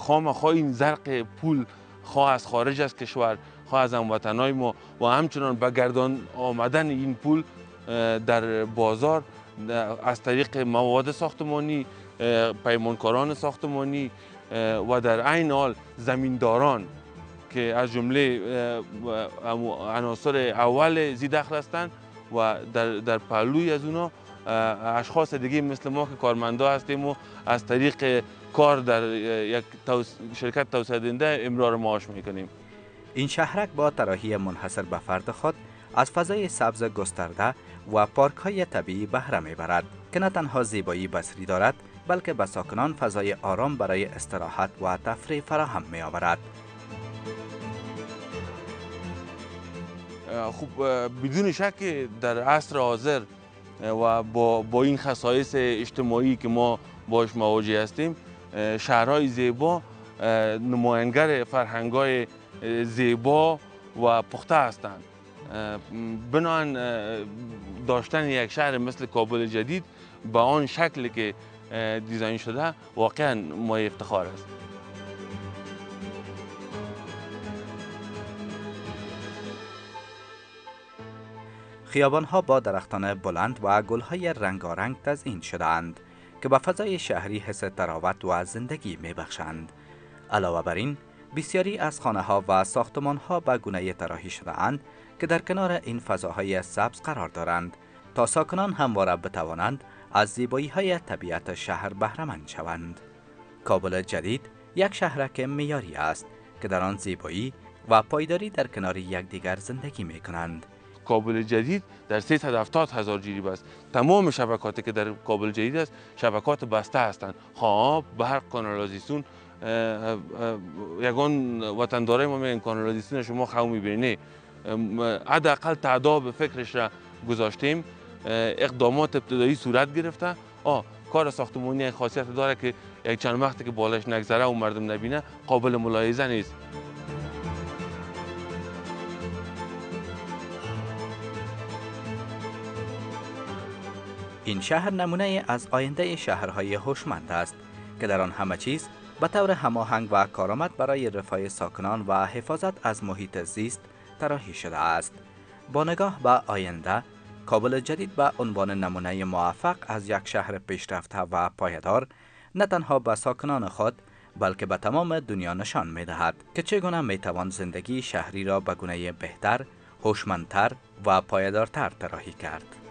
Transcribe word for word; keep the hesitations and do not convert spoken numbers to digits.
خامخواه این زرق پول خواه از خارج از کشور، خواه از هموطنای ما و همچنان به گردان آمدن این پول در بازار از طریق مواد ساختمانی، پیمانکاران ساختمانی و در عین حال زمینداران که از جمله عناصر اول زی دخل هستند و در در پهلوی از اونا اشخاص دیگه مثل ما که کارمندا هستیم و از طریق کار در یک توس... شرکت توسعه دهنده امرار معاش میکنیم. این شهرک با طراحی منحصر به فرد خود از فضای سبز گسترده و پارک های طبیعی بهره میبرد که نه تنها زیبایی بصری دارد بلکه به ساکنان فضای آرام برای استراحت و تفریح فراهم می آورد. خب بدون شک در عصر حاضر و با, با این خصایص اجتماعی که ما باش مواجه هستیم، شهرهای زیبا نماینگر فرهنگ‌های زیبا و پخته هستند. بنابراین داشتن یک شهر مثل کابل جدید به آن شکلی که دیزاین شده واقعا مایه افتخار است. خیابان‌ها با درختان بلند و گل‌های رنگارنگ تزیین شده‌اند که به فضای شهری حس تراوت و زندگی می‌بخشند. علاوه بر این، بسیاری از خانه‌ها و ساختمان‌ها به گونه‌ای طراحی شده‌اند که در کنار این فضاهای سبز قرار دارند تا ساکنان همواره بتوانند از زیبایی‌های طبیعت شهر بهره‌مند شوند. کابل جدید یک شهرک معیاری است که در آن زیبایی و پایداری در کنار یکدیگر زندگی می‌کنند. کابل جدید در سیصد و هفتاد هزار جریب است. تمام شبکاتی که در کابل جدید است شبکات بسته هستند. خواب، برق، کانالیزاسیون. یگان وطندارای ما میگن کانالیزاسیون شما خواه میبینی. حداقل تعداد به فکرش را گذاشتیم. اقدامات ابتدایی صورت گرفته. آه کار ساختمانی خاصیت داره که یک چند وقتی که بالش نگذره و مردم نبینه قابل ملاحظه نیست. این شهر نمونه از آینده شهرهای هوشمند است که در آن همه چیز به طور هماهنگ و کارآمد برای رفاه ساکنان و حفاظت از محیط زیست طراحی شده است. با نگاه به آینده، کابل جدید به عنوان نمونه موفق از یک شهر پیشرفته و پایدار نه تنها به ساکنان خود بلکه به تمام دنیا نشان می‌دهد که چگونه می‌توان زندگی شهری را به گونه بهتر، هوشمندتر و پایدارتر طراحی کرد.